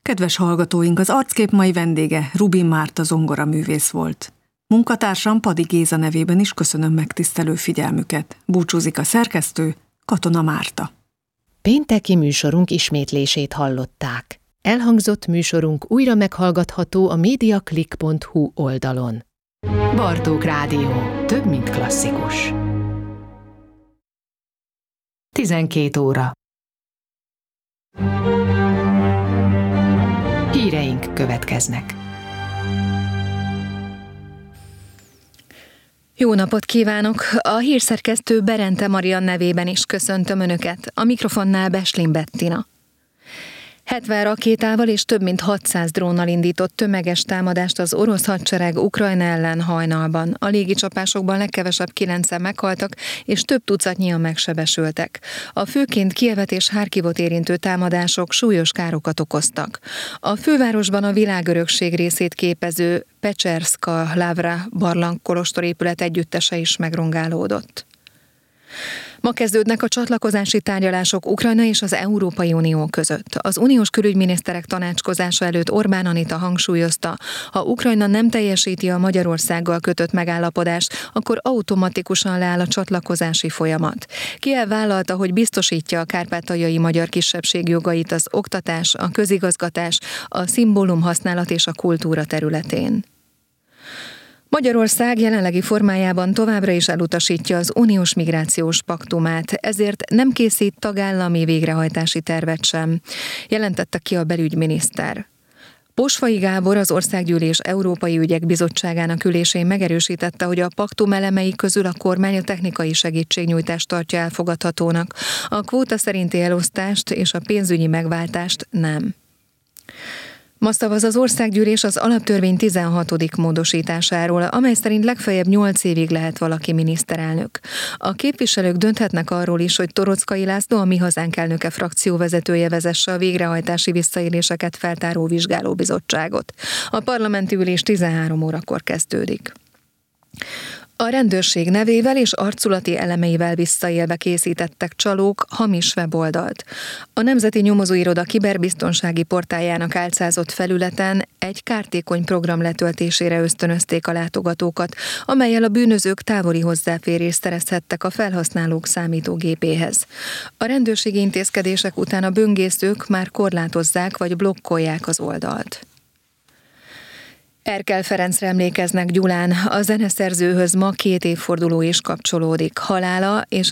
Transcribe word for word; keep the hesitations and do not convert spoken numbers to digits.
Kedves hallgatóink, az Arckép mai vendége Rubin Márta zongoraművész volt. Munkatársam Padi Géza nevében is köszönöm megtisztelő figyelmüket. Búcsúzik a szerkesztő, Katona Márta. Pénteki műsorunk ismétlését hallották. Elhangzott műsorunk újra meghallgatható a mediaclick pont hu oldalon. Bartók Rádió. Több, mint klasszikus. tizenkét óra. Híreink következnek. Jó napot kívánok! A hírszerkesztő Berente Marian nevében is köszöntöm Önöket. A mikrofonnál Beslin Bettina. hetven rakétával és több mint hatszáz drónnal indított tömeges támadást az orosz hadsereg Ukrajna ellen hajnalban. A légicsapásokban legkevesebb kilencen meghaltak, és több tucatnyian megsebesültek. A főként Kijevet és Harkivot érintő támadások súlyos károkat okoztak. A fővárosban a világörökség részét képező Pecserszka Lavra barlangkolostor épület együttese is megrongálódott. Ma kezdődnek a csatlakozási tárgyalások Ukrajna és az Európai Unió között. Az uniós külügyminiszterek tanácskozása előtt Orbán Anita hangsúlyozta, ha Ukrajna nem teljesíti a Magyarországgal kötött megállapodást, akkor automatikusan leáll a csatlakozási folyamat. Kijev vállalta, hogy biztosítja a kárpátaljai magyar kisebbség jogait az oktatás, a közigazgatás, a szimbólumhasználat és a kultúra területén. Magyarország jelenlegi formájában továbbra is elutasítja az uniós migrációs paktumát, ezért nem készít tagállami végrehajtási tervet sem, jelentette ki a belügyminiszter. Posfai Gábor, az Országgyűlés Európai Ügyek Bizottságának ülésén megerősítette, hogy a paktum elemei közül a kormány a technikai segítségnyújtást tartja elfogadhatónak, a kvóta szerinti elosztást és a pénzügyi megváltást nem. Ma szavaz az Országgyűlés az alaptörvény tizenhatodik módosításáról, amely szerint legfeljebb nyolc évig lehet valaki miniszterelnök. A képviselők dönthetnek arról is, hogy Torockai László, a Mi Hazánk elnöke frakcióvezetője vezesse a végrehajtási visszaéléseket feltáró vizsgálóbizottságot. A parlamenti ülés tizenhárom órakor kezdődik. A rendőrség nevével és arculati elemeivel visszaélve készítettek csalók hamis weboldalt. A Nemzeti Nyomozóiroda kiberbiztonsági portáljának álcázott felületen egy kártékony program letöltésére ösztönözték a látogatókat, amellyel a bűnözők távoli hozzáférést szerezhettek a felhasználók számítógépéhez. A rendőrségi intézkedések után a böngészők már korlátozzák vagy blokkolják az oldalt. Erkel Ferencre emlékeznek Gyulán, a zeneszerzőhöz ma két évforduló is kapcsolódik. Halála és